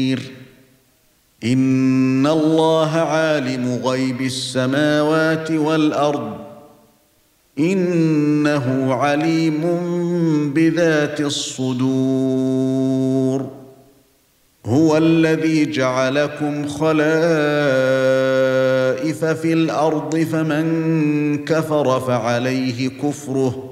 إن الله عالم غيب السماوات والأرض إنه عليم بذات الصدور هو الذي جعلكم خلائف في الأرض فمن كفر فعليه كفره